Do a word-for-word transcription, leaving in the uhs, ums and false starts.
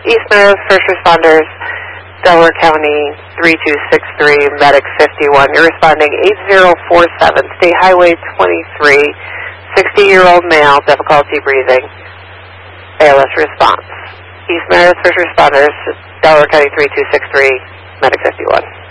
East Meadows, first responders, Delaware County three two six three, Medic fifty-one. You're responding eight zero four seven, State Highway twenty-three, sixty-year-old male, difficulty breathing, A L S response. East Meadows, first responders, Delaware County three two six three, Medic fifty-one.